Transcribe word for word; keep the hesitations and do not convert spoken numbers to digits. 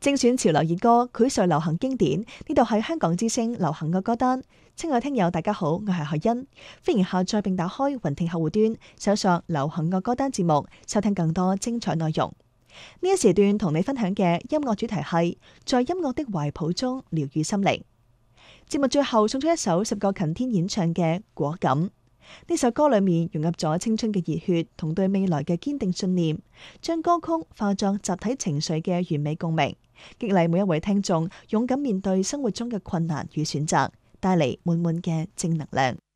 精選潮流熱歌，繪述流行經典。呢度係香港之聲流行嘅歌單。親愛聽友大家好，我係何欣，歡迎下載並打開雲聽客戶端，搜索流行嘅歌單節目，收聽更多精彩內容。呢一時段同你分享嘅音樂主題係在音樂的懷抱中療愈心靈。節目最後送出一首十個勤天演唱嘅《果敢》。呢首歌裏面融入咗青春嘅熱血同對未來嘅堅定信念，將歌曲化作集體情緒嘅完美共鳴，激勵每一位聽眾勇敢面對生活中嘅困難與選擇，帶嚟滿滿嘅正能量。